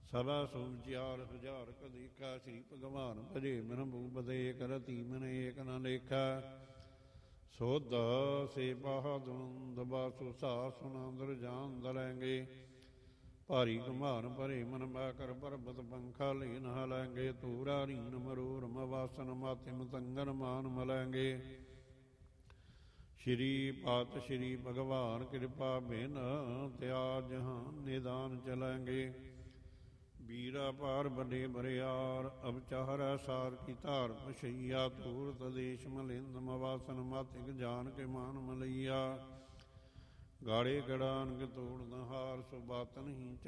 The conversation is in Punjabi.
ਸਭਾ ਸੂਚਿਆਰ ਹਜ਼ਾਰ ਕਦੇਖਾ। ਸ੍ਰੀ ਭਗਵਾਨ ਭਜੇ ਮਨ ਭੂਪਦੇ ਕਰਤੀ ਮਨ ਏਕ ਨ ਲੇਖਾ। ਸੋਧ ਸੇ ਬਹਾਦੁਰ ਦਬਾਸੁ ਸਾਸ ਸੁਨੰਦਰ ਜਾਨ ਦਲੈਂਗੇ। ਭਾਰੀ ਘੁਮਾਨ ਭਰੇ ਮਨ ਬਾਕਰ ਪਰਬਤ ਪੰਖਾ ਲੈ ਨਹਾ ਲੈਂਗੇ। ਤੂਰਾ ਰੀਨ ਮਰੂਰ ਮਵਾਸਨ ਮਾਤੇ ਮਤੰਗਨ ਮਾਨ ਮਲੈਂਗੇ। ਸ਼੍ਰੀ ਪਾਤ ਸ਼੍ਰੀ ਭਗਵਾਨ ਕਿਰਪਾ ਬਿਨ ਤਿਆ ਜਹਾਨ ਨਿਦਾਨ ਚਲੈਂਗੇ। ਵੀਰਾ ਪਾਰ ਵੱਡੇ ਬਰਿਆਰ ਅਬ ਚਾਹਰਾ ਸਾਰ ਕੀ ਧਾਰ ਪਸ਼ਈਆ। ਧੂਰਤ ਦੇਸ਼ ਮਲਿੰਦ ਮਵਾਸਨ ਮਾਤਿਕ ਜਾਨ ਕੇ ਮਾਨ ਮਲਈਆ। ਗਾੜੇ ਗੜਾਨ ਕੇ ਤੋੜ ਨਹਾਰ ਸੁ ਬਾਤ ਨਹੀਂ